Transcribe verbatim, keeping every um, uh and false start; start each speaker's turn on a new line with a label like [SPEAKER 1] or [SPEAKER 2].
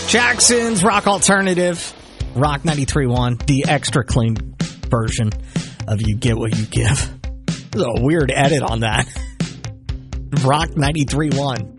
[SPEAKER 1] Jackson's Rock Alternative, Rock ninety-three point one, the extra clean version of You Get What You Give. There's a weird edit on that. Rock ninety-three point one.